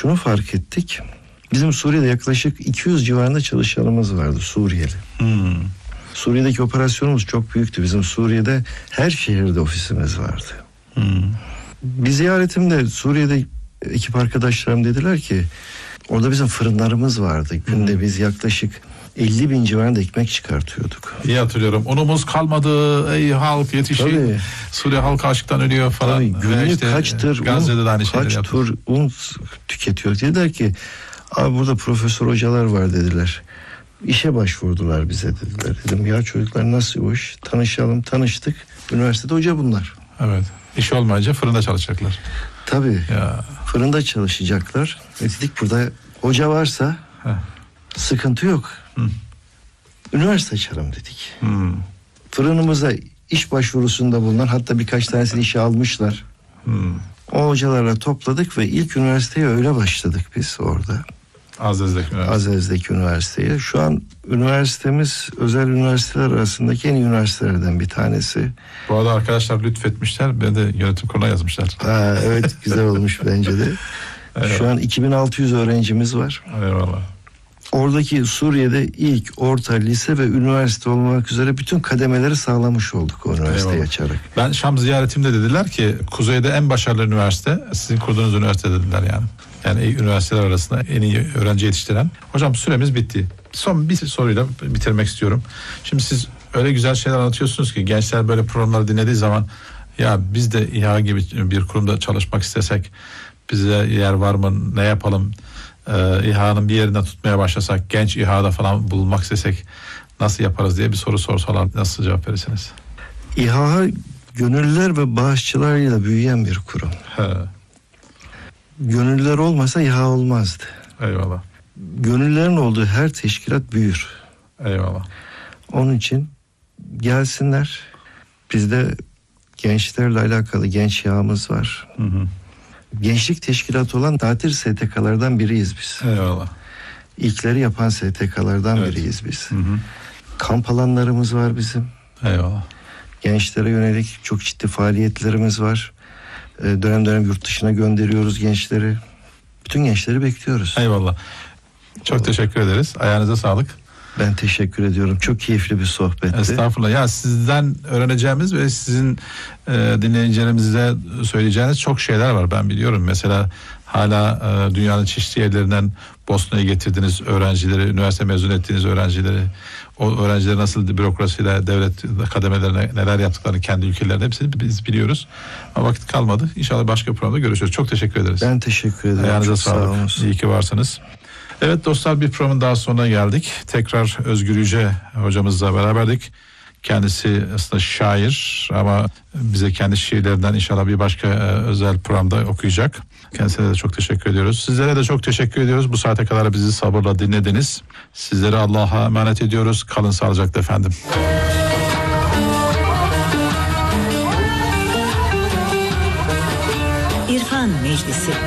şunu fark ettik. Bizim Suriye'de yaklaşık 200 civarında çalışanımız vardı, Suriyeli. Suriye'deki operasyonumuz çok büyüktü. Bizim Suriye'de her şehirde ofisimiz vardı. Bir ziyaretimde Suriye'de ekip arkadaşlarım dediler ki orada bizim fırınlarımız vardı. Günde biz yaklaşık 50 bin civarında ekmek çıkartıyorduk. İyi hatırlıyorum. Unumuz kalmadı. Ey halk yetişin. Tabii. Suriye halkı açlıktan ölüyor falan. Tabii, günlük işte kaç tır un tüketiyor. Dediler ki abi burada profesör hocalar var dediler. İşe başvurdular bize dediler. Dedim ya çocuklar nasıl o iş? Tanışalım. Tanıştık. Üniversitede hoca bunlar. Evet. İş olmayınca fırında çalışacaklar. Tabii. Ya. Fırında çalışacaklar. Dedik burada hoca varsa sıkıntı yok. Üniversite açalım dedik. Fırınımıza iş başvurusunda bulunan, hatta birkaç tanesini işe almışlar. O hocalarla topladık ve ilk üniversiteye öyle başladık biz orada. Azez'deki üniversiteye. Şu an üniversitemiz özel üniversiteler arasındaki en iyi üniversitelerden bir tanesi. Bu arada arkadaşlar lütfetmişler. Ben de yönetim kuruluna yazmışlar. Evet, güzel olmuş bence de. Şu an 2600 öğrencimiz var. Eyvallah. Oradaki Suriye'de ilk orta, lise ve üniversite olmak üzere bütün kademeleri sağlamış olduk o üniversiteyi açarak. Ben Şam ziyaretimde dediler ki kuzeyde en başarılı üniversite sizin kurduğunuz üniversite dediler yani. Yani üniversiteler arasında en iyi öğrenci yetiştiren. Hocam süremiz bitti. Son bir soruyla bitirmek istiyorum. Şimdi siz öyle güzel şeyler anlatıyorsunuz ki gençler böyle programları dinlediği zaman ya biz de İHA gibi bir kurumda çalışmak istesek bize yer var mı, ne yapalım? İHA'nın bir yerinde tutmaya başlasak, genç İHA'da falan bulunmak istesek nasıl yaparız diye bir soru sorsalar nasıl cevap verirsiniz? İHA gönüllüler ve bağışçılarıyla büyüyen bir kurum. Gönüllüler olmasa İHA olmazdı. Eyvallah. Gönüllülerin olduğu her teşkilat büyür. Eyvallah. Onun için gelsinler. Bizde gençlerle alakalı genç İHA'mız var. Gençlik teşkilatı olan nadir STK'lardan biriyiz biz. Eyvallah. İlkleri yapan STK'lardan biriyiz biz. Kamp alanlarımız var bizim. Eyvallah. Gençlere yönelik çok ciddi faaliyetlerimiz var. Dönem dönem yurt dışına gönderiyoruz gençleri. Bütün gençleri bekliyoruz. Eyvallah. Çok teşekkür ederiz. Ayağınıza sağlık. Ben teşekkür ediyorum. Çok keyifli bir sohbetti. Estağfurullah. Ya sizden öğreneceğimiz ve sizin dinleyicilerimize söyleyeceğiniz çok şeyler var. Ben biliyorum. Mesela hala dünyanın çeşitli yerlerinden Bosna'ya getirdiğiniz öğrencileri, üniversite mezun ettiğiniz öğrencileri, o öğrenciler nasıl bürokrasiyle, devlet kademelerine neler yaptıklarını kendi ülkelerinde hepsini biz biliyoruz. Ama vakit kalmadı. İnşallah başka programda görüşürüz. Çok teşekkür ederiz. Ben teşekkür ederim. Ayağınıza sağlık. İyi ki varsınız. Evet dostlar, bir programın daha sonuna geldik. Tekrar Özgür Yüce hocamızla beraberdik. Kendisi aslında şair ama bize kendi şiirlerinden inşallah bir başka özel programda okuyacak. Kendisine de çok teşekkür ediyoruz. Sizlere de çok teşekkür ediyoruz. Bu saate kadar bizi sabırla dinlediniz. Sizleri Allah'a emanet ediyoruz. Kalın sağlıcakla efendim. İrfan Meclisi.